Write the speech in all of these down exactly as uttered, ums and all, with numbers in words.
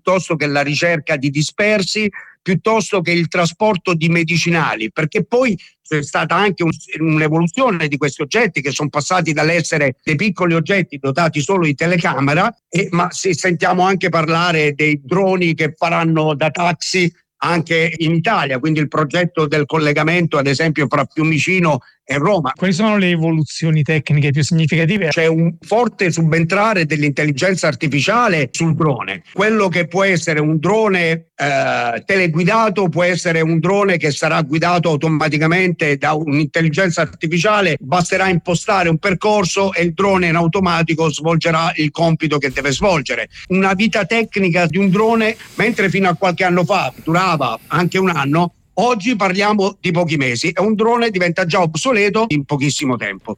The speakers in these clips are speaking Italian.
piuttosto che la ricerca di dispersi, piuttosto che il trasporto di medicinali, perché poi c'è stata anche un, un'evoluzione di questi oggetti che sono passati dall'essere dei piccoli oggetti dotati solo di telecamera, e, ma se sentiamo anche parlare dei droni che faranno da taxi anche in Italia, quindi il progetto del collegamento ad esempio fra Fiumicino e Roma. Quali sono le evoluzioni tecniche più significative? C'è un forte subentrare dell'intelligenza artificiale sul drone. Quello che può essere un drone eh, teleguidato può essere un drone che sarà guidato automaticamente da un'intelligenza artificiale, basterà impostare un percorso e il drone in automatico svolgerà il compito che deve svolgere. Una vita tecnica di un drone, mentre fino a qualche anno fa durava anche un anno, oggi parliamo di pochi mesi e un drone diventa già obsoleto in pochissimo tempo.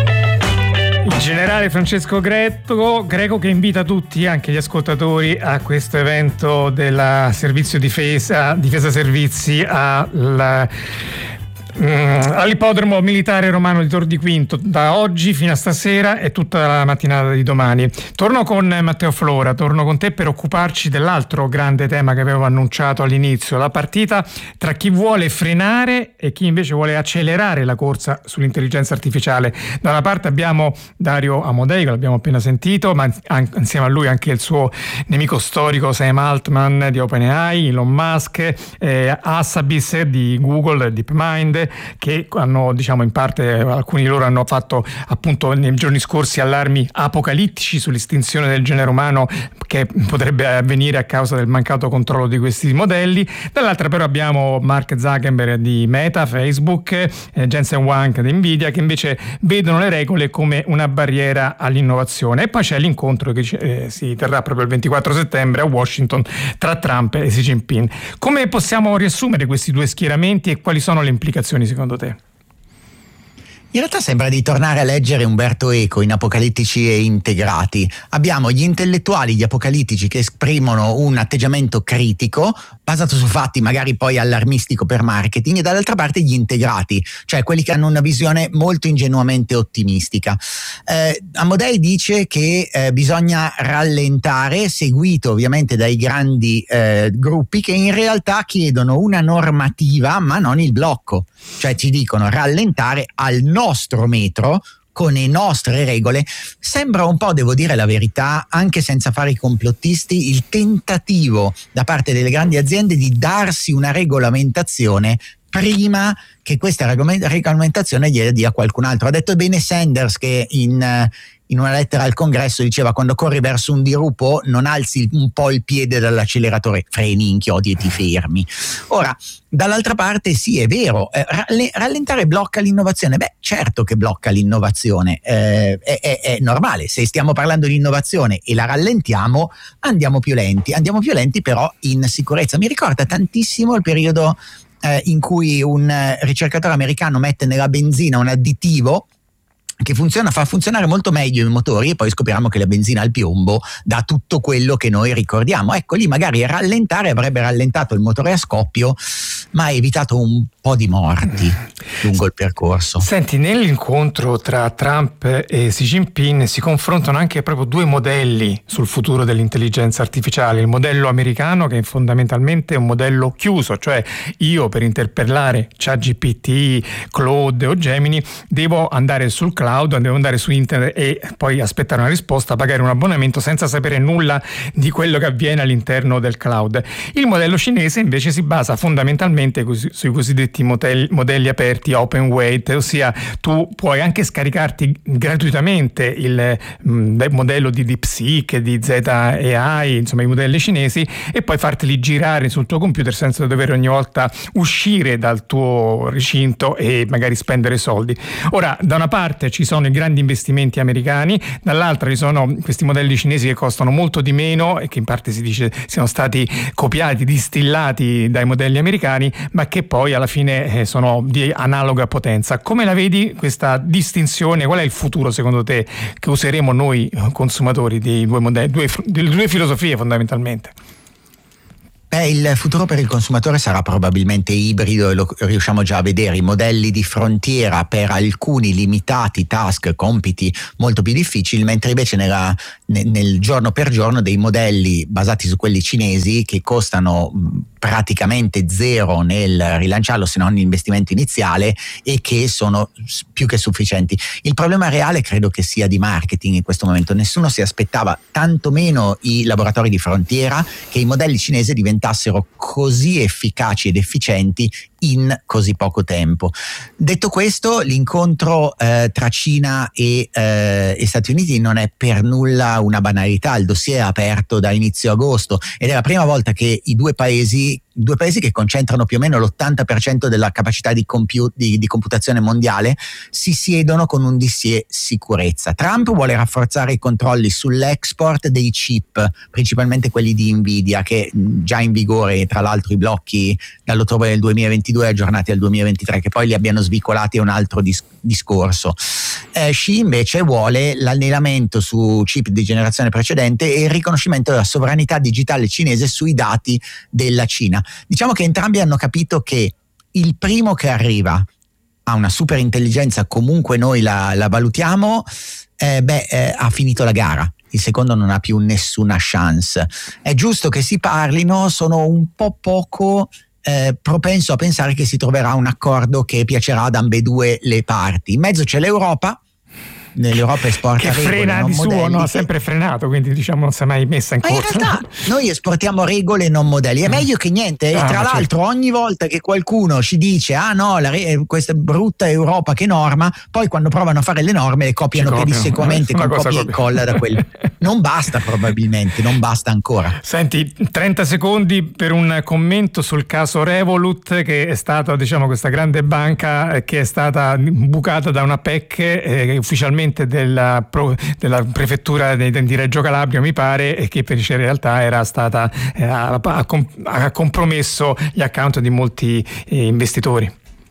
Il generale Francesco Greco, Greco che invita tutti, anche gli ascoltatori, a questo evento della Servizio Difesa, Difesa Servizi alla all'ippodromo militare romano di Tor di Quinto da oggi fino a stasera e tutta la mattinata di domani. Torno con Matteo Flora, torno con te per occuparci dell'altro grande tema che avevo annunciato all'inizio, la partita tra chi vuole frenare e chi invece vuole accelerare la corsa sull'intelligenza artificiale. Da una parte abbiamo Dario Amodei, che l'abbiamo appena sentito, ma insieme a lui anche il suo nemico storico Sam Altman di OpenAI, Elon Musk, eh, Hassabis di Google, DeepMind, che hanno, diciamo, in parte alcuni di loro hanno fatto appunto nei giorni scorsi allarmi apocalittici sull'estinzione del genere umano che potrebbe avvenire a causa del mancato controllo di questi modelli. Dall'altra però abbiamo Mark Zuckerberg di Meta, Facebook, eh, Jensen Huang di Nvidia, che invece vedono le regole come una barriera all'innovazione. E poi c'è l'incontro che eh, si terrà proprio il ventiquattro settembre a Washington tra Trump e Xi Jinping. Come possiamo riassumere questi due schieramenti e quali sono le implicazioni secondo te? In realtà sembra di tornare a leggere Umberto Eco in Apocalittici e Integrati. Abbiamo gli intellettuali, gli apocalittici, che esprimono un atteggiamento critico basato su fatti magari poi allarmistico per marketing, e dall'altra parte gli integrati, cioè quelli che hanno una visione molto ingenuamente ottimistica. Eh, Amodei dice che eh, bisogna rallentare, seguito ovviamente dai grandi eh, gruppi che in realtà chiedono una normativa ma non il blocco, cioè ci dicono rallentare al nostro metro, con le nostre regole. Sembra un po', devo dire la verità, anche senza fare i complottisti, il tentativo da parte delle grandi aziende di darsi una regolamentazione prima che questa regolamentazione gliela dia qualcun altro. Ha detto bene Sanders, che in, in una lettera al Congresso diceva: quando corri verso un dirupo non alzi un po' il piede dall'acceleratore, freni, inchiodi e ti fermi. Ora, dall'altra parte sì, è vero, eh, rallentare blocca l'innovazione. Beh, certo che blocca l'innovazione, eh, è, è, è normale. Se stiamo parlando di innovazione e la rallentiamo, andiamo più lenti, andiamo più lenti però in sicurezza. Mi ricorda tantissimo il periodo eh, in cui un eh, ricercatore americano mette nella benzina un additivo che funziona, fa funzionare molto meglio i motori, e poi scopriamo che la benzina al piombo dà tutto quello che noi ricordiamo. Ecco, lì magari rallentare avrebbe rallentato il motore a scoppio, ma ha evitato un po' di morti lungo il percorso. Senti, nell'incontro tra Trump e Xi Jinping si confrontano anche proprio due modelli sul futuro dell'intelligenza artificiale. Il modello americano, che fondamentalmente è un modello chiuso, cioè io per interpellare ChatGPT, Claude o Gemini devo andare sul cloud, devo andare su internet e poi aspettare una risposta, pagare un abbonamento senza sapere nulla di quello che avviene all'interno del cloud. Il modello cinese invece si basa fondamentalmente così, sui cosiddetti modelli, modelli aperti open weight, ossia tu puoi anche scaricarti gratuitamente il mh, modello di DeepSeek, di Z A I, insomma i modelli cinesi, e poi farteli girare sul tuo computer senza dover ogni volta uscire dal tuo recinto e magari spendere soldi. Ora, da una parte ci sono i grandi investimenti americani, dall'altra ci sono questi modelli cinesi che costano molto di meno e che in parte si dice siano stati copiati, distillati dai modelli americani, ma che poi alla fine eh, sono di analoga potenza. Come la vedi questa distinzione? Qual è il futuro secondo te che useremo noi consumatori dei due modelli, due, delle due filosofie fondamentalmente? Beh, il futuro per il consumatore sarà probabilmente ibrido e lo riusciamo già a vedere. I modelli di frontiera per alcuni limitati task, compiti molto più difficili, mentre invece nella, nel, nel giorno per giorno dei modelli basati su quelli cinesi che costano praticamente zero nel rilanciarlo se non l'investimento iniziale e che sono più che sufficienti. Il problema reale credo che sia di marketing in questo momento. Nessuno si aspettava, tantomeno i laboratori di frontiera, che i modelli cinesi diventassero così efficaci ed efficienti in così poco tempo. Detto questo, l'incontro eh, tra Cina e, eh, e Stati Uniti non è per nulla una banalità. Il dossier è aperto da inizio agosto ed è la prima volta che i due paesi due paesi che concentrano più o meno l'ottanta per cento della capacità di, compu- di, di computazione mondiale si siedono con un dossier sicurezza. Trump vuole rafforzare i controlli sull'export dei chip, principalmente quelli di Nvidia, che già in vigore, tra l'altro i blocchi dall'ottobre del duemilaventidue aggiornati al duemilaventitré, che poi li abbiano svicolati è un altro dis- discorso. Eh, Xi invece vuole l'allineamento su chip di generazione precedente e il riconoscimento della sovranità digitale cinese sui dati della Cina. Diciamo che entrambi hanno capito che il primo che arriva a una super intelligenza, comunque noi la, la valutiamo, eh, beh, eh, ha finito la gara. Il secondo non ha più nessuna chance. È giusto che si parlino, sono un po' poco eh, propenso a pensare che si troverà un accordo che piacerà ad ambedue le parti. In mezzo c'è l'Europa. Nell'Europa esporta che regole, frena non di modelli, suo, no? Ha che... sempre frenato, quindi diciamo non si è mai messa in Ma in corsa. realtà noi esportiamo regole e non modelli, è meglio che niente. E ah, tra l'altro certo, ogni volta che qualcuno ci dice ah no, la re- questa brutta Europa che norma, poi quando provano a fare le norme le copiano, copiano. pedissequamente con copia e incolla da quelli. Non basta probabilmente, non basta ancora. Senti, trenta secondi per un commento sul caso Revolut, che è stata, diciamo, questa grande banca che è stata bucata da una P E C eh, ufficialmente della della prefettura di, di Reggio Calabria, mi pare, e che invece in realtà era stata eh, ha, ha compromesso gli account di molti eh, investitori.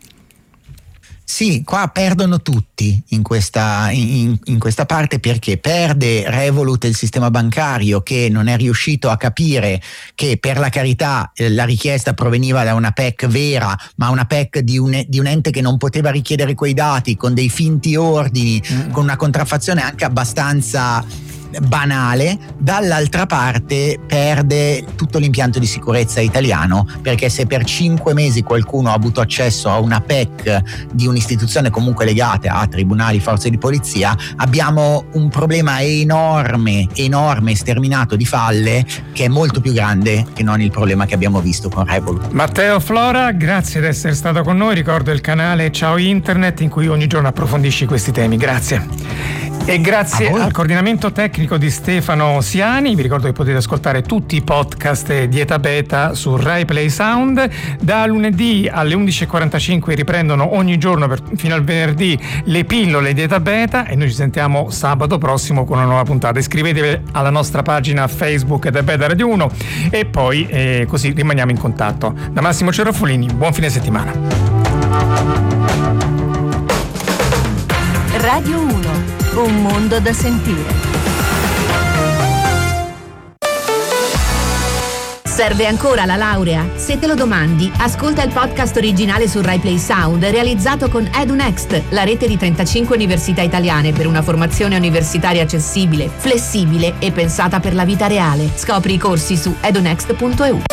Sì, qua perdono tutti in questa, in, in questa parte, perché perde Revolut, il sistema bancario, che non è riuscito a capire che, per la carità, eh, la richiesta proveniva da una P E C vera, ma una P E C di un, di un ente che non poteva richiedere quei dati, con dei finti ordini, mm. con una contraffazione anche abbastanza banale. Dall'altra parte perde tutto l'impianto di sicurezza italiano, perché se per cinque mesi qualcuno ha avuto accesso a una P E C di un'istituzione comunque legata a tribunali, forze di polizia, abbiamo un problema enorme, enorme, sterminato di falle, che è molto più grande che non il problema che abbiamo visto con Revolut. Matteo Flora, grazie di essere stato con noi. Ricordo il canale Ciao Internet, in cui ogni giorno approfondisci questi temi. Grazie. E grazie al coordinamento tecnico di Stefano Siani. Vi ricordo che potete ascoltare tutti i podcast di Eta Beta su Rai Play Sound. Da lunedì alle undici e quarantacinque riprendono ogni giorno per, fino al venerdì le pillole di Eta Beta, e noi ci sentiamo sabato prossimo con una nuova puntata. Iscrivetevi alla nostra pagina Facebook Eta Beta Radio uno e poi eh, così rimaniamo in contatto. Da Massimo Cerofolini, buon fine settimana. Radio uno. Un mondo da sentire. Serve ancora la laurea? Se te lo domandi, ascolta il podcast originale su Rai Play Sound, realizzato con EduNext, la rete di trentacinque università italiane per una formazione universitaria accessibile, flessibile e pensata per la vita reale. Scopri i corsi su edunext punto e u.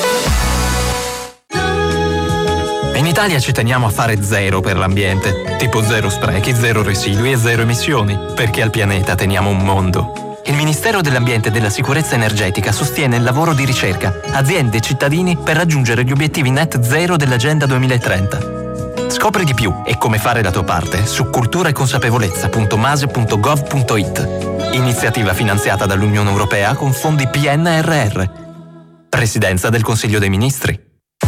In Italia ci teniamo a fare zero per l'ambiente, tipo zero sprechi, zero residui e zero emissioni, perché al pianeta teniamo un mondo. Il Ministero dell'Ambiente e della Sicurezza Energetica sostiene il lavoro di ricerca, aziende e cittadini per raggiungere gli obiettivi net zero dell'Agenda duemilatrenta. Scopri di più e come fare la tua parte su cultura e consapevolezza punto mase punto gov punto it. Iniziativa finanziata dall'Unione Europea con fondi P N R R. Presidenza del Consiglio dei Ministri.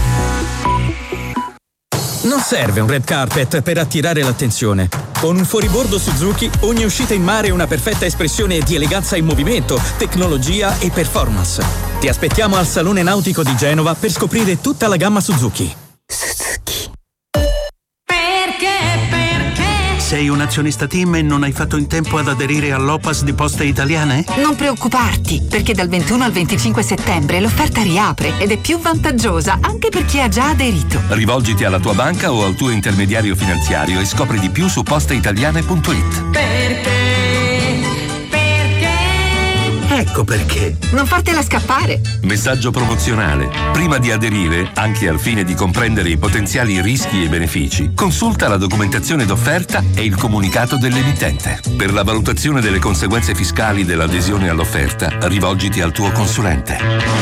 Non serve un red carpet per attirare l'attenzione. Con un fuoribordo Suzuki, ogni uscita in mare è una perfetta espressione di eleganza in movimento, tecnologia e performance. Ti aspettiamo al Salone Nautico di Genova per scoprire tutta la gamma Suzuki. Suzuki. Perché, perché Sei un azionista TIM e non hai fatto in tempo ad aderire all'O P A S di Poste Italiane? Non preoccuparti, perché dal ventuno al venticinque settembre l'offerta riapre ed è più vantaggiosa anche per chi ha già aderito. Rivolgiti alla tua banca o al tuo intermediario finanziario e scopri di più su posteitaliane punto it. Perché? Ecco perché. Non fartela scappare. Messaggio promozionale. Prima di aderire, anche al fine di comprendere i potenziali rischi e benefici, consulta la documentazione d'offerta e il comunicato dell'emittente. Per la valutazione delle conseguenze fiscali dell'adesione all'offerta, rivolgiti al tuo consulente.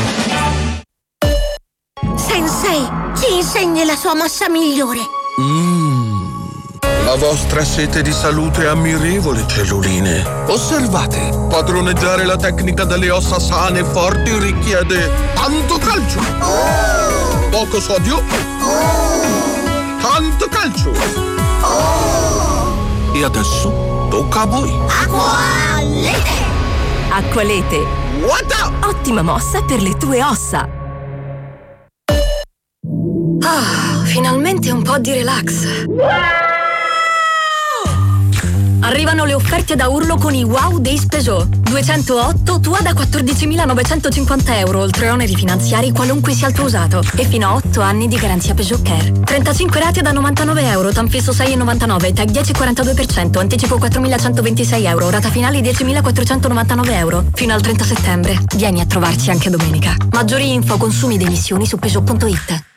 Sensei, ci insegni la sua mossa migliore. Mmm. La vostra sete di salute è ammirevole, celluline. Osservate, padroneggiare la tecnica delle ossa sane e forti richiede tanto calcio, oh! Poco sodio, oh! Tanto calcio, oh! E adesso tocca a voi. Acqualete! Acqualete. What? Ottima mossa per le tue ossa. Ah, finalmente un po' di relax. Arrivano le offerte da urlo con i Wow Days Peugeot. duecentootto Tua da quattordicimilanovantocinquanta euro, oltre oneri finanziari qualunque sia il tuo usato. E fino a otto anni di garanzia Peugeot Care. trentacinque rate da novantanove euro, tanfisso sei virgola novantanove, tag dieci virgola quarantadue per cento, anticipo quattromilacentoventisei euro, rata finale diecimilaquattrocentonovantanove euro. Fino al trenta settembre. Vieni a trovarci anche domenica. Maggiori info, consumi ed emissioni su Peugeot punto it.